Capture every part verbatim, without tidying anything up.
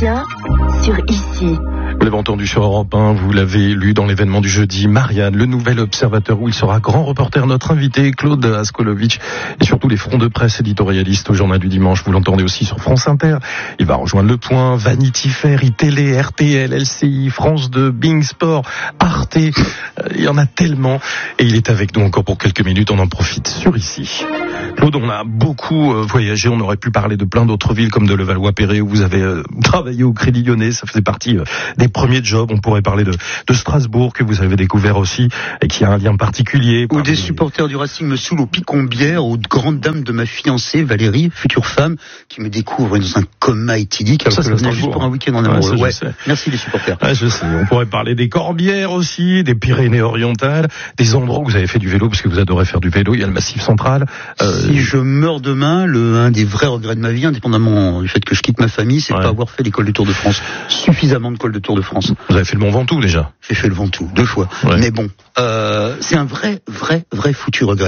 Sébastien sur Ici. Vous l'avez entendu sur Europe un, vous l'avez lu dans l'événement du jeudi. Marianne, le nouvel observateur où il sera grand reporter, notre invité Claude Askolovitch, et surtout les fronts de presse éditorialistes au journal du dimanche. Vous l'entendez aussi sur France Inter. Il va rejoindre Le Point, Vanity Fair, iTélé, R T L, L C I, France deux, Bing Sport, Arte. Il y en a tellement. Et il est avec nous encore pour quelques minutes. On en profite sur Ici. Claude, on a beaucoup voyagé. On aurait pu parler de plein d'autres villes comme de Levallois-Perret où vous avez euh, travaillé au Crédit Lyonnais. Ça faisait partie euh, des premiers jobs. On pourrait parler de, de Strasbourg que vous avez découvert aussi et qui a un lien particulier. Ou des supporters du Racing me saoulent au Picombière, aux grandes dames de ma fiancée Valérie, future femme, qui me découvre dans un coma éthylique alors ça, que je venais juste pour un week-end en amoureux. Ouais, ouais. Merci les supporters. Ah, je sais. On pourrait parler des Corbières aussi, des Pyrénées-Orientales, des endroits où vous avez fait du vélo parce que vous adorez faire du vélo. Il y a le Massif Central. Euh... Si je meurs demain, le un des vrais regrets de ma vie, indépendamment du fait que je quitte ma famille, c'est ouais. de pas avoir fait l'école de Tour de France. Suffisamment de l'école de Tour de France. Vous avez fait le Mont Ventoux déjà. J'ai fait le Ventoux deux fois. Ouais. Mais bon, euh, c'est un vrai, vrai, vrai foutu regret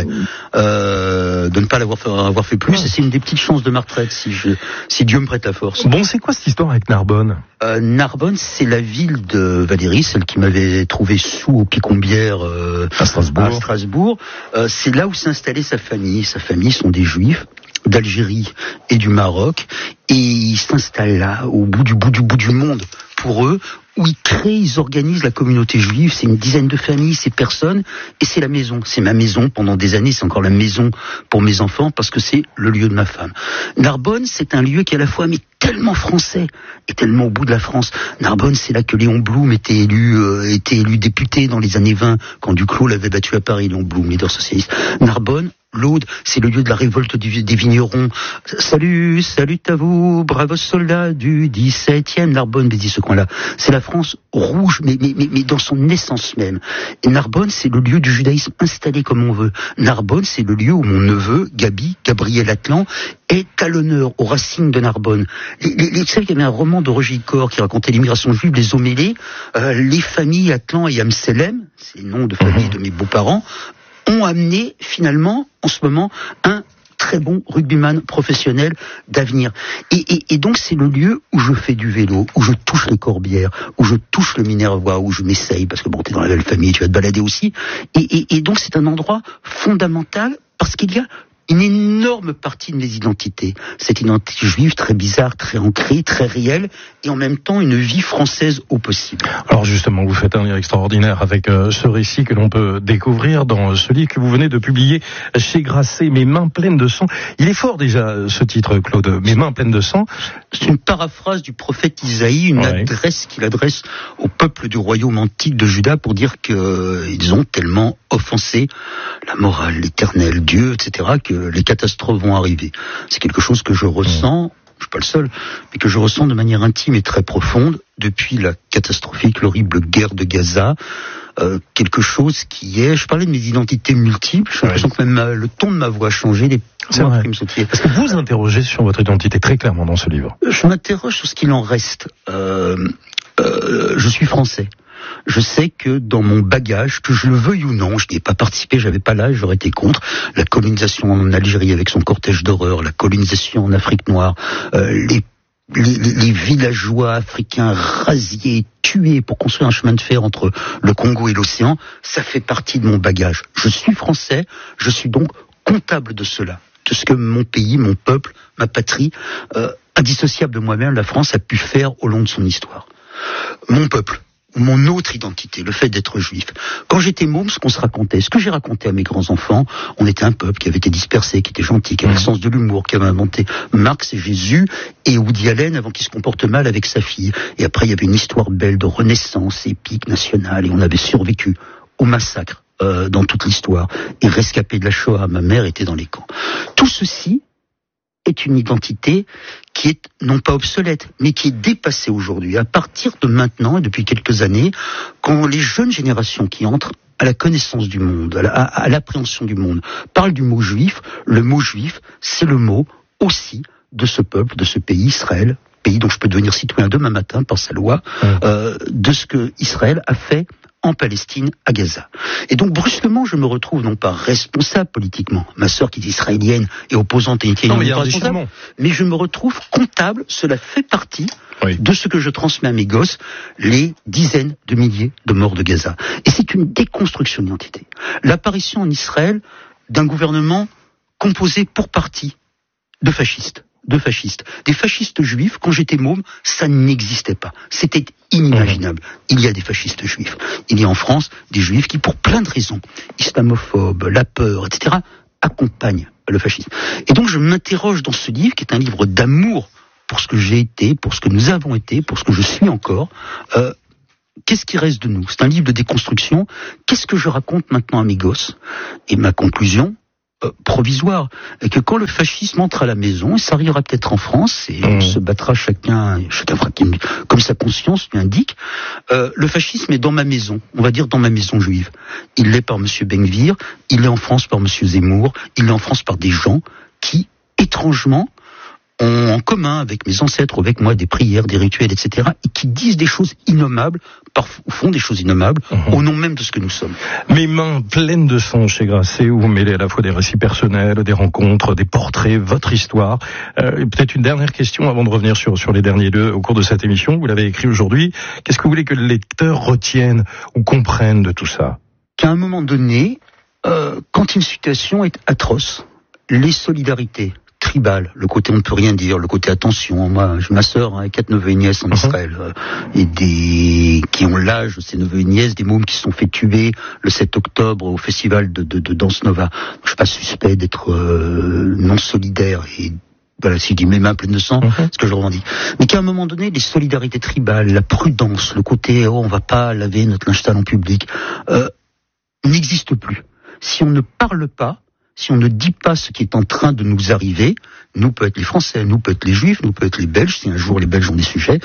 euh, de ne pas l'avoir fait, avoir fait plus. Ouais. C'est une des petites chances de ma retraite si je, si Dieu me prête la force. Bon, c'est quoi cette histoire avec Narbonne? euh, Narbonne, c'est la ville de Valérie, celle qui m'avait trouvé sous au Picombière euh, à Strasbourg. À Strasbourg. Euh, c'est là où s'est installée sa famille. Sa famille sont des Juifs d'Algérie et du Maroc, et ils s'installent là, au bout du bout du bout du monde, pour eux, où ils créent, ils organisent la communauté juive. C'est une dizaine de familles, c'est personnes, et c'est la maison. C'est ma maison pendant des années, c'est encore la maison pour mes enfants, parce que c'est le lieu de ma femme. Narbonne, c'est un lieu qui est à la fois mais tellement français, et tellement au bout de la France. Narbonne, c'est là que Léon Blum était élu, euh, était élu député dans les années vingt, quand Duclos l'avait battu à Paris, Léon Blum, leader socialiste. Narbonne, l'Aude, c'est le lieu de la révolte des vignerons. Salut, salut à vous, bravos soldats du dix-septième. Narbonne, mais dit ce coin-là, c'est la France rouge, mais, mais, mais, mais dans son essence même. Et Narbonne, c'est le lieu du judaïsme installé comme on veut. Narbonne, c'est le lieu où mon neveu, Gabi, Gabriel Atlan, est à l'honneur au Racing de Narbonne. Les, les, les, vous savez, il y avait un roman de Roger Cor qui racontait l'immigration juive, les eaux mêlées, euh, les familles Atlan et Amselem, c'est le nom de famille de mes beaux-parents, ont amené finalement, en ce moment, un très bon rugbyman professionnel d'avenir. Et, et, et donc c'est le lieu où je fais du vélo, où je touche les Corbières, où je touche le Minervois, où je m'essaye, parce que bon, t'es dans la belle famille, tu vas te balader aussi. Et, et, et donc c'est un endroit fondamental, parce qu'il y a une énorme partie de mes identités. Cette identité juive très bizarre, très ancrée, très réelle, et en même temps une vie française au possible. Alors justement, vous faites un lien extraordinaire avec euh, ce récit que l'on peut découvrir dans ce livre que vous venez de publier chez Grasset, Mes mains pleines de sang. Il est fort déjà ce titre, Claude, Mes mains pleines de sang. C'est une paraphrase du prophète Isaïe, une ouais. adresse qu'il adresse au peuple du royaume antique de Juda pour dire qu'ils euh, ont tellement offensé la morale, l'éternel, Dieu, et cetera, que les catastrophes vont arriver. C'est quelque chose que je ressens, je suis pas le seul, mais que je ressens de manière intime et très profonde depuis la catastrophique, l'horrible guerre de Gaza. Euh, quelque chose qui est... Je parlais de mes identités multiples, j'ai l'impression que même ma, le ton de ma voix a changé. Les C'est vrai. Est-ce que vous interrogez sur votre identité très clairement dans ce livre? Je m'interroge sur ce qu'il en reste. Euh, euh, je suis français. Je sais que dans mon bagage, que je le veuille ou non, je n'y ai pas participé, j'avais pas l'âge, j'aurais été contre la colonisation en Algérie avec son cortège d'horreur, la colonisation en Afrique noire, euh, les, les, les villageois africains rasiés, tués pour construire un chemin de fer entre le Congo et l'océan, ça fait partie de mon bagage. Je suis français, je suis donc comptable de cela, de ce que mon pays, mon peuple, ma patrie, euh, indissociable de moi-même, la France a pu faire au long de son histoire. Mon peuple, mon autre identité, le fait d'être juif. Quand j'étais môme, ce qu'on se racontait, ce que j'ai raconté à mes grands-enfants, on était un peuple qui avait été dispersé, qui était gentil, qui avait le sens de l'humour, qui avait inventé Marx et Jésus et Woody Allen avant qu'il se comporte mal avec sa fille. Et après, il y avait une histoire belle de renaissance épique, nationale, et on avait survécu au massacre euh, dans toute l'histoire. Et rescapé de la Shoah, ma mère était dans les camps. Tout ceci est une identité qui est non pas obsolète, mais qui est dépassée aujourd'hui. À partir de maintenant, et depuis quelques années, quand les jeunes générations qui entrent à la connaissance du monde, à, la, à l'appréhension du monde, parlent du mot juif, le mot juif, c'est le mot aussi de ce peuple, de ce pays, Israël, pays dont je peux devenir citoyen demain matin par sa loi, mmh. euh, de ce que Israël a fait en Palestine, à Gaza. Et donc, brusquement, je me retrouve non pas responsable politiquement, ma sœur qui est israélienne et opposante et non, mais, responsable, mais je me retrouve comptable, cela fait partie oui. de ce que je transmets à mes gosses, les dizaines de milliers de morts de Gaza. Et c'est une déconstruction d'identité. L'apparition en Israël d'un gouvernement composé pour partie de fascistes. de fascistes. Des fascistes juifs, quand j'étais môme, ça n'existait pas. C'était inimaginable. Il y a des fascistes juifs. Il y a en France des juifs qui, pour plein de raisons, islamophobes, la peur, et cetera, accompagnent le fascisme. Et donc je m'interroge dans ce livre, qui est un livre d'amour pour ce que j'ai été, pour ce que nous avons été, pour ce que je suis encore. Euh, qu'est-ce qui reste de nous ? C'est un livre de déconstruction. Qu'est-ce que je raconte maintenant à mes gosses ? Et ma conclusion, Euh, provisoire, et que quand le fascisme entre à la maison, ça arrivera peut-être en France, et mmh. on se battra chacun, chacun fera comme sa conscience lui indique, euh, le fascisme est dans ma maison, on va dire dans ma maison juive. Il l'est par Monsieur Ben-Gvir, il l'est en France par Monsieur Zemmour, il l'est en France par des gens qui, étrangement, ont en commun avec mes ancêtres, avec moi, des prières, des rituels, et cetera, et qui disent des choses innommables, parfois font des choses innommables, mmh. au nom même de ce que nous sommes. Mes mains pleines de sang chez Grasset, où vous mêlez à la fois des récits personnels, des rencontres, des portraits, votre histoire. Euh, peut-être une dernière question avant de revenir sur, sur les derniers deux au cours de cette émission. Vous l'avez écrit aujourd'hui. Qu'est-ce que vous voulez que le lecteur retienne ou comprenne de tout ça ? Qu'à un moment donné, euh, quand une situation est atroce, les solidarités tribal, le côté on ne peut rien dire, le côté attention, moi j'ai ma sœur, hein, quatre neveux et nièces en Israël, euh, et des qui ont l'âge de ces neveux et nièces, des mômes qui se sont fait tuer le sept octobre au festival de, de, de Danse Nova. Je suis pas suspect d'être euh, non solidaire, et voilà, si je dis mes mains pleines de sang, uh-huh. c'est ce que je revendique. Mais qu'à un moment donné, les solidarités tribales, la prudence, le côté oh on va pas laver notre linge sale en public, euh, n'existent plus. Si on ne parle pas, si on ne dit pas ce qui est en train de nous arriver, nous peut être les Français, nous peut être les Juifs, nous peut être les Belges, si un jour les Belges ont des sujets,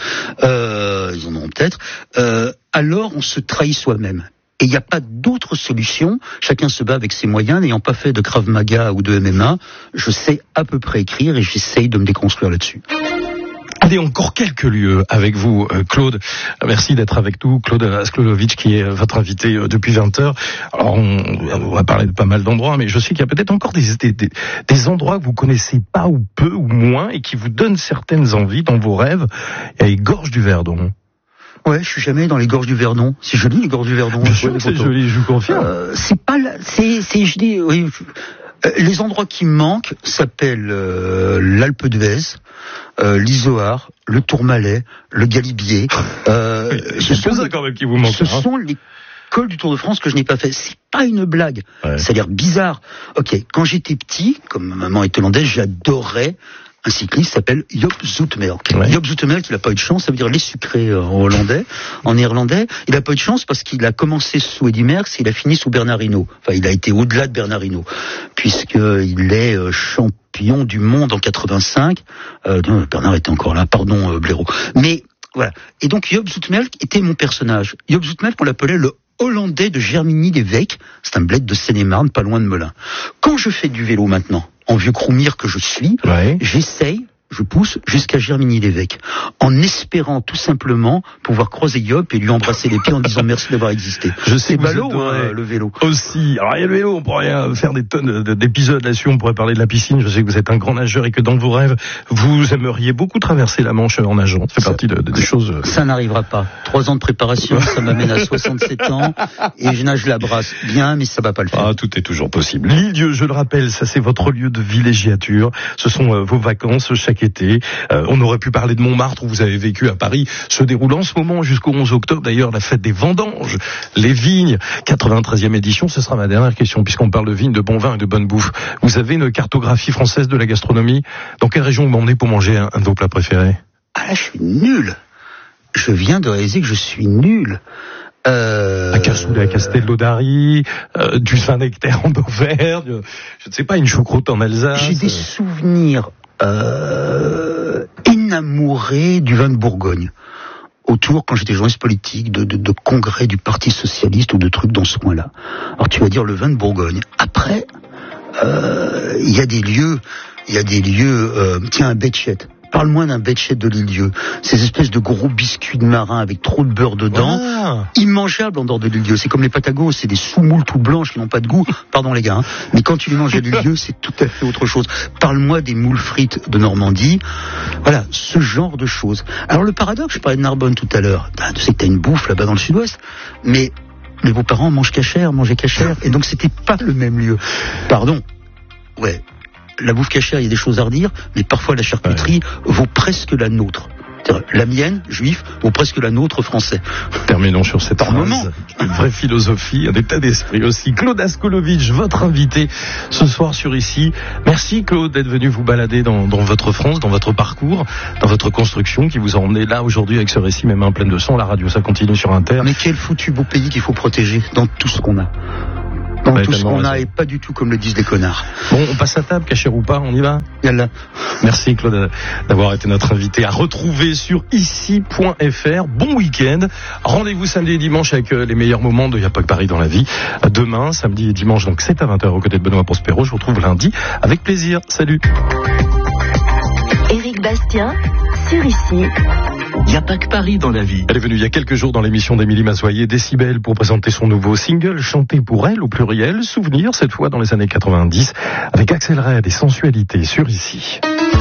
euh, ils en auront peut-être, euh, alors on se trahit soi-même. Et il n'y a pas d'autre solution, chacun se bat avec ses moyens, n'ayant pas fait de Krav Maga ou de M M A, je sais à peu près écrire et j'essaye de me déconstruire là-dessus. Allez, encore quelques lieux avec vous, Claude. Merci d'être avec nous. Claude Asklolovitch, qui est votre invité depuis vingt heures. Alors, on, on va parler de pas mal d'endroits, mais je sais qu'il y a peut-être encore des, des, des, des endroits que vous connaissez pas ou peu ou moins et qui vous donnent certaines envies dans vos rêves. Il y a les gorges du Verdon. Ouais, je suis jamais dans les gorges du Verdon. C'est joli, les gorges du Verdon. Bien sûr, c'est joli, je vous confirme. Euh, c'est pas là, c'est, c'est, je dis, oui. Je, les endroits qui me manquent s'appellent euh, l'Alpe d'Huez, euh, l'Izoard, le Tourmalet, le Galibier. Euh, oui, ce sont ça quand même qui vous manque. Ce hein. sont les cols du Tour de France que je n'ai pas fait. C'est pas une blague. Ouais. Ça a l'air bizarre. Ok, quand j'étais petit, comme ma maman est hollandaise, j'adorais un cycliste qui s'appelle Joop Zoetemelk. Ouais. Joop Zoetemelk, il n'a pas eu de chance, ça veut dire les sucrés en hollandais, en néerlandais. Il n'a pas eu de chance parce qu'il a commencé sous Eddy Merckx, il a fini sous Bernard Hinault. Enfin, il a été au-delà de Bernard Hinault, puisqu'il est champion du monde en quatre-vingt-cinq. Euh, non, Bernard était encore là, pardon, euh, Blaireau. Mais voilà. Et donc Joop Zoetemelk était mon personnage. Joop Zoetemelk, on l'appelait le Hollandais de Germigny-les-Vecs. C'est un bled de Seine-et-Marne, pas loin de Melun. Quand je fais du vélo maintenant, en vieux croumire que je suis, ouais. j'essaye, je pousse jusqu'à Germigny-les-Vecs, en espérant tout simplement pouvoir croiser Joop et lui embrasser les pieds en disant merci d'avoir existé. Je sais que ballot, hein, le vélo. Aussi. Alors il y a le vélo, on pourrait faire des tonnes d'épisodes là-dessus, on pourrait parler de la piscine. Je sais que vous êtes un grand nageur et que dans vos rêves, vous aimeriez beaucoup traverser la Manche en nageant. Ça fait ça, partie de, de, des choses. Ça n'arrivera pas. Trois ans de préparation, ça m'amène à soixante-sept ans et je nage la brasse bien, mais ça va pas le faire. Ah, tout est toujours possible. L'Île-Dieu, je le rappelle, ça c'est votre lieu de villégiature. Ce sont euh, vos vacances chaque été. Euh, on aurait pu parler de Montmartre où vous avez vécu à Paris. Se déroule en ce moment jusqu'au onze octobre d'ailleurs la fête des vendanges, les vignes, quatre-vingt-treizième édition. Ce sera ma dernière question puisqu'on parle de vignes, de bon vin et de bonne bouffe. Vous avez une cartographie française de la gastronomie. Dans quelle région vous m'emmenez pour manger un, un de vos plats préférés ? Ah là, je suis nul. Je viens de réaliser que je suis nul. Euh... À Cassoulet, à Castello d'Ari, euh, du Saint-Nectaire en Auvergne, je ne sais pas, une choucroute en Alsace. J'ai des souvenirs euh, enamourés du vin de Bourgogne. Autour, quand j'étais journaliste politique, de, de, de congrès du Parti Socialiste ou de trucs dans ce coin-là. Alors tu vas dire le vin de Bourgogne. Après, il euh, y a des lieux il y a des lieux, euh, tiens, un Betchet. Parle-moi d'un Betchet de l'Île-Dieu. Ces espèces de gros biscuits de marin avec trop de beurre dedans. Ah. Immangeables en dehors de l'Île-Dieu. C'est comme les patagos, c'est des sous-moules tout blanches qui n'ont pas de goût. Pardon les gars. Hein. Mais quand tu les manges à l'Île-Dieu, c'est tout à fait autre chose. Parle-moi des moules frites de Normandie. Voilà, ce genre de choses. Alors le paradoxe, je parlais de Narbonne tout à l'heure. Ben, tu sais que t'as une bouffe là-bas dans le sud-ouest. Mais mes beaux-parents mangent cachère, mangeaient cachère. Et donc c'était pas le même lieu. Pardon. Ouais. La bouffe cachère, il y a des choses à redire, mais parfois la charcuterie ouais. vaut presque la nôtre. La mienne, juif, vaut presque la nôtre, français. Terminons sur cette Par moment. Une vraie philosophie, un état d'esprit aussi. Claude Askolovitch, votre invité ce soir sur Ici. Merci Claude d'être venu vous balader dans, dans votre France, dans votre parcours, dans votre construction qui vous a emmené là aujourd'hui avec ce récit, même un plein de son. La radio, ça continue sur Inter. Mais quel foutu beau pays qu'il faut protéger dans tout ce qu'on a. Dans tout ce qu'on a et pas du tout comme le disent les connards. Bon, on passe à table, cachère ou pas, on y va ? Yalla. Merci Claude d'avoir été notre invité à retrouver sur ici point f r. Bon week-end. Rendez-vous samedi et dimanche avec les meilleurs moments de Y'a pas que Paris dans la vie. Demain, samedi et dimanche, donc c'est à vingt heures aux côtés de Benoît Prospero. Je vous retrouve lundi avec plaisir. Salut. Éric Bastien, sur Ici. Il n'y a pas que Paris dans la vie. Elle est venue il y a quelques jours dans l'émission d'Émilie Massoyer, Décibel, pour présenter son nouveau single, chanté pour elle au pluriel, Souvenir, cette fois dans les années quatre-vingt-dix, avec Axel Red et Sensualité sur Ici.